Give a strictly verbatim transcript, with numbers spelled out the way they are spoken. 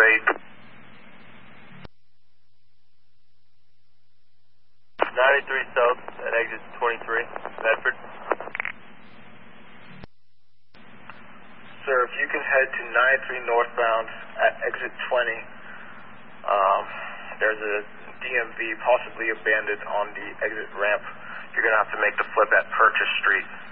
eight. ninety-three South at exit twenty-three, Medford. Sir, if you can head to ninety-three northbound at exit twenty, um, there's a D M V possibly abandoned on the exit ramp. You're going to have to make the flip at Purchase Street.